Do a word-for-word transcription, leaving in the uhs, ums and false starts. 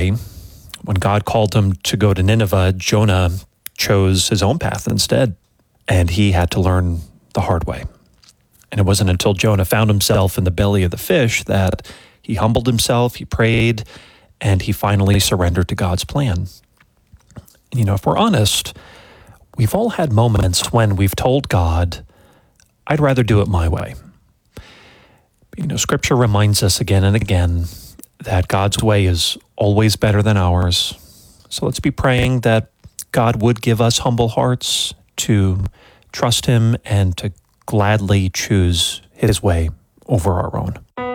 way. When God called him to go to Nineveh, Jonah chose his own path instead, and he had to learn the hard way. And it wasn't until Jonah found himself in the belly of the fish that he humbled himself, he prayed, and he finally surrendered to God's plan. You know, if we're honest, we've all had moments when we've told God, I'd rather do it my way. You know, Scripture reminds us again and again that God's way is always better than ours. So let's be praying that God would give us humble hearts to trust him and to gladly choose his way over our own.